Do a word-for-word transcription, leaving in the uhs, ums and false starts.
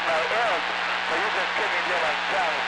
No, Eric, so you're just kidding me, like,